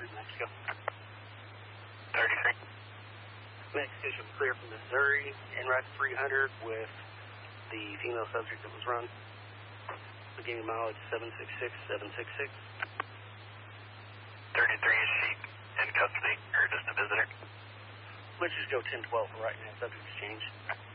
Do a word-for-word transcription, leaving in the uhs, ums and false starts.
thirty-three, Mexico. thirty-three. Mexico should be clear from Missouri, en route to three hundred with the female subject that was run. Beginning mileage seven six six, seven six six. thirty-three, is she in custody or just a visitor? Let's just go ten twelve for right now, subject exchange.